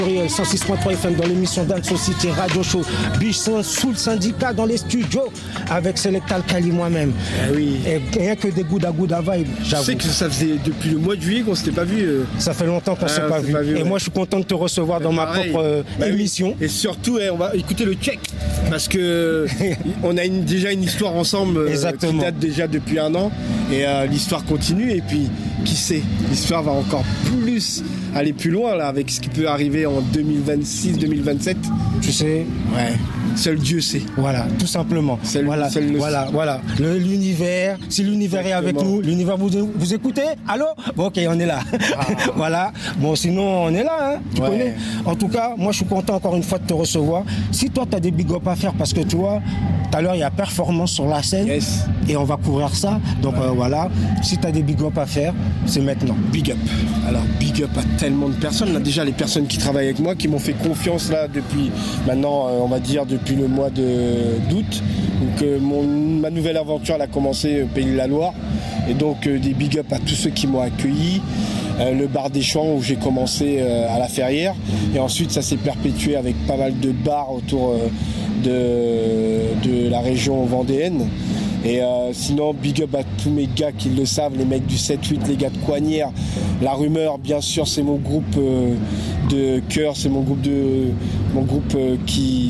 106.3 FM dans l'émission Dance Society Radio Show. Bichon sous le syndicat dans les studios avec Selectal Kali moi-même. Oui. Et rien que des Gouda vibe. Je sais que ça faisait depuis le mois de juillet qu'on s'était pas vu. Ça fait longtemps qu'on s'est pas vu. Et moi je suis content de te recevoir dans ma propre émission. Oui. Et surtout, on va écouter le check parce que on a déjà une histoire ensemble qui date déjà depuis un an et l'histoire continue et puis qui sait, l'histoire va encore aller plus loin là avec ce qui peut arriver en 2026-2027. Tu sais, ouais. Seul Dieu sait. Voilà, tout simplement. Voilà. L'univers, si l'univers est avec nous, l'univers vous écoutez? Allô? Bon, ok, on est là. Voilà. Bon, sinon, on est là, hein. Tu connais? En tout cas, moi, je suis content encore une fois de te recevoir. Si toi, tu as des big up à faire, parce que tu vois, tout à l'heure, il y a performance sur la scène. Yes. Et on va couvrir ça. Donc, voilà. Si tu as des big up à faire, c'est maintenant. Big up. Alors, big up à tellement de personnes. Là, déjà, les personnes qui travaillent avec moi, qui m'ont fait confiance là depuis maintenant, on va dire, depuis le mois d'août. Donc ma nouvelle aventure elle a commencé Pays de la Loire et donc des big up à tous ceux qui m'ont accueilli. Le bar des Champs où j'ai commencé à la Ferrière et ensuite ça s'est perpétué avec pas mal de bars autour de la région vendéenne. Et sinon, big up à tous mes gars qui le savent, les mecs du 7-8, les gars de Coignères, La Rumeur, bien sûr, c'est mon groupe de cœur, c'est mon groupe qui